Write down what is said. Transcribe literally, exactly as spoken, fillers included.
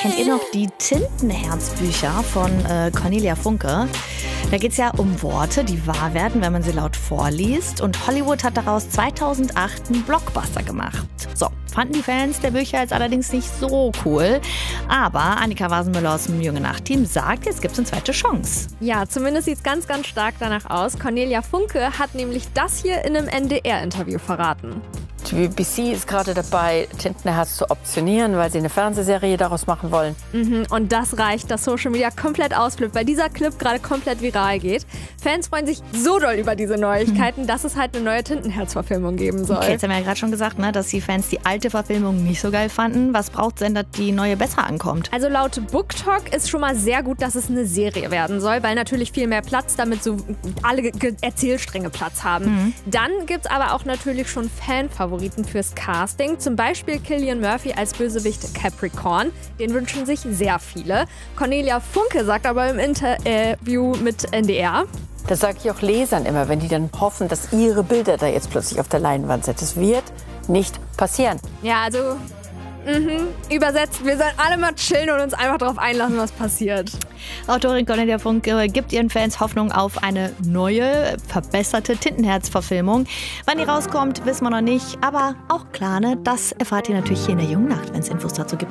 Kennt ihr noch die Tintenherzbücher von äh, Cornelia Funke? Da geht es ja um Worte, die wahr werden, wenn man sie laut vorliest. Und Hollywood hat daraus zweitausendacht einen Blockbuster gemacht. So, fanden die Fans der Bücher jetzt allerdings nicht so cool. Aber Annika Wasenmüller aus dem Junge Nacht-Team sagt, jetzt gibt es eine zweite Chance. Ja, zumindest sieht es ganz, ganz stark danach aus. Cornelia Funke hat nämlich das hier in einem N D R-Interview verraten. Die B B C ist gerade dabei, Tintenherz zu optionieren, weil sie eine Fernsehserie daraus machen wollen. Mhm, und das reicht, dass Social Media komplett ausflippt, weil dieser Clip gerade komplett viral geht. Fans freuen sich so doll über diese Neuigkeiten, hm. dass es halt eine neue Tintenherz-Verfilmung geben soll. Okay, jetzt haben wir ja gerade schon gesagt, ne, dass die Fans die alte Verfilmung nicht so geil fanden. Was braucht es denn, dass die neue besser ankommt? Also laut BookTok ist schon mal sehr gut, dass es eine Serie werden soll, weil natürlich viel mehr Platz, damit so alle Ge- Erzählstränge Platz haben. Mhm. Dann gibt es aber auch natürlich schon Fanfavoriten fürs Casting. Zum Beispiel Cillian Murphy als Bösewicht Capricorn. Den wünschen sich sehr viele. Cornelia Funke sagt aber im Interview mit N D R: Das sage ich auch Lesern immer, wenn die dann hoffen, dass ihre Bilder da jetzt plötzlich auf der Leinwand sind. Das wird nicht passieren. Ja, also mhm. übersetzt, wir sollen alle mal chillen und uns einfach darauf einlassen, was passiert. Autorin Cornelia Funke gibt ihren Fans Hoffnung auf eine neue, verbesserte Tintenherz-Verfilmung. Wann die rauskommt, wissen wir noch nicht. Aber auch klar, ne, das erfahrt ihr natürlich hier in der Jungen Nacht, wenn es Infos dazu gibt.